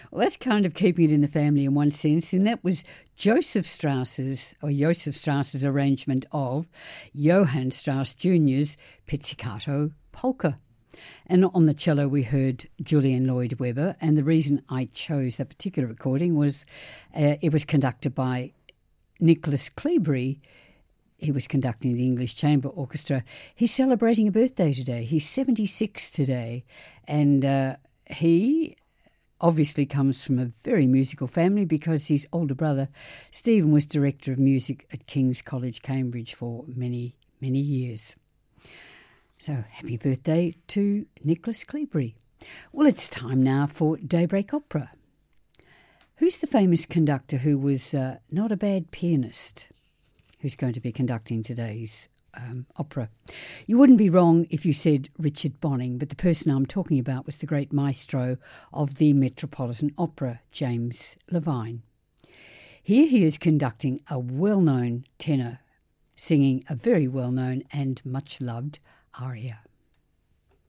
Well, that's kind of keeping it in the family in one sense, and that was Joseph Strauss's arrangement of Johann Strauss Jr.'s Pizzicato Polka. And on the cello we heard Julian Lloyd Webber, and the reason I chose that particular recording was it was conducted by Nicholas Cleobury. He was conducting the English Chamber Orchestra. He's celebrating a birthday today. He's 76 today, and he obviously comes from a very musical family because his older brother, Stephen, was Director of Music at King's College, Cambridge for many, many years. So happy birthday to Nicholas Cleobury. Well, it's time now for Daybreak Opera. Who's the famous conductor who was not a bad pianist who's going to be conducting today's opera? You wouldn't be wrong if you said Richard Bonning, but the person I'm talking about was the great maestro of the Metropolitan Opera, James Levine. Here he is conducting a well-known tenor, singing a very well-known and much-loved aria.